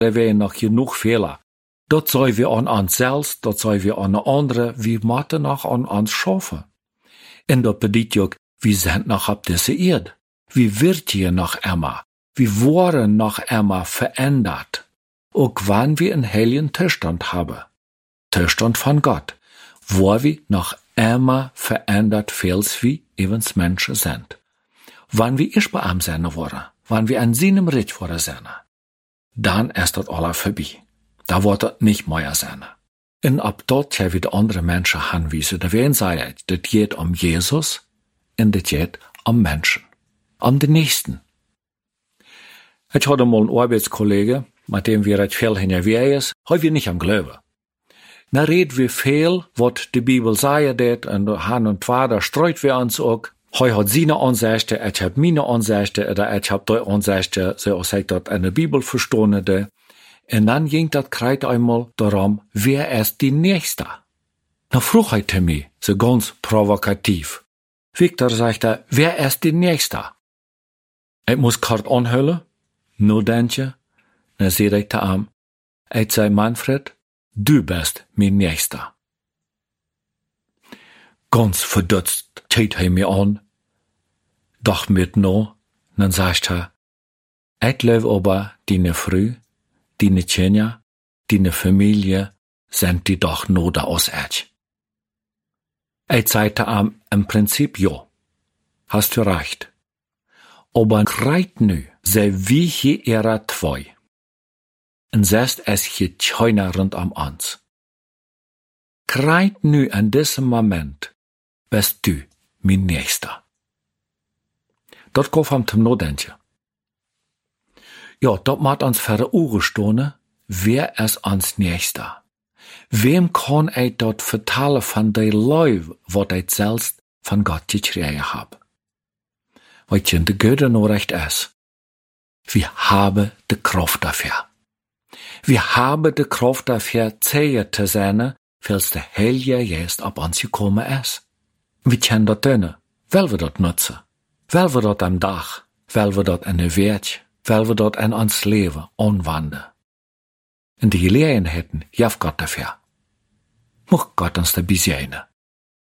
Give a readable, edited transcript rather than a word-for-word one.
er wären noch genug Fehler. Dat sollen wir an uns selbst, dat sollen wir an andere, wir moeten noch an uns schaffen. Und dat bedeutet ook, wir sind noch auf dieser Erde. Wir wird hier noch immer. Wir wurden noch immer verändert. Auch wann wir einen heiligen Zustand haben. Zustand von Gott. Wo wir noch immer verändert, als wir evens Menschen sind. Wann wir erst bei ihm sein worden, wann wir an seinem Recht worden sind, dann ist das alles vorbei. Da wird das nicht mehr sein. Und ab dort haben wir die andere Menschen anweisen. Da werden sagen, das geht um Jesus und das geht um Menschen. Um den Nächsten. Ich hatte mal einen Arbeitskollege, mit dem wir recht viel hinterwegs, heute wir nicht am Glauben. Na reden wir viel, was die Bibel sagt, und Han und Vater streut wir uns auch. Heute hat seine Ansichten, ich hab meine Ansichten, oder ich hab die Ansichten, so ich dort in der Bibel verstanden. Und dann ging das Kreis einmal darum, wer ist die Nächste? Na frug er mich, so ganz provokativ. Victor sagte, wer ist die Nächste? Ich muss kort anhüllen, nur denken, dann sehe ich da an. Ich sei Manfred, du bist mein Nächster. Ganz verdutzt schaut er mir an, doch mit no, dann sagt er, ich glaube aber, deine Frau, deine Kinder, deine Familie, sind die doch nur da aus euch. Ich sagte ihm im Prinzip ja, hast du recht. Aber kreit nu, sei wie hier ihrer zwei. Und selbst es hier keiner rund um uns. Kreit nu an diesem Moment, bist du mein Nächster. Dort kommt ihm zum Nachdenken. Ja, dort macht uns für die Augen stehen, wer ist uns Nächster? Wem kann ich dort vertellen von der Leu, was ich selbst von Gott gekriegt habe? Weil die gute Nachricht ist, wir haben die Kraft dafür. Wir haben die Kraft dafür, zäher zu sein, weil der Heilige Geist auf uns gekommen ist. Wir können das tun, weil wir das nutzen, weil wir das am Tag, weil wir das in der Welt, weil wir das in uns Leben anwenden. Und die Gelegenheiten, ja Gott dafür. Mag Gott uns dabei sein.